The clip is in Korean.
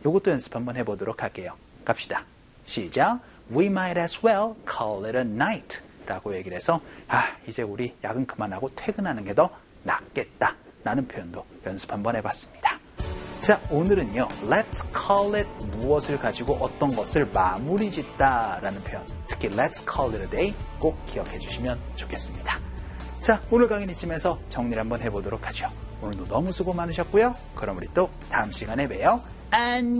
요것도 연습 한번 해보도록 할게요. 갑시다. 시작. We might as well call it a night 라고 얘기를 해서 이제 우리 야근 그만하고 퇴근하는 게 더 낫겠다 라는 표현도 연습 한번 해봤습니다. 자, 오늘은요. Let's call it 무엇을 가지고 어떤 것을 마무리 짓다 라는 표현, 특히 Let's call it a day 꼭 기억해 주시면 좋겠습니다. 자, 오늘 강의는 이쯤에서 정리를 한번 해보도록 하죠. 오늘도 너무 수고 많으셨고요. 그럼 우리 또 다음 시간에 봬요. 안녕.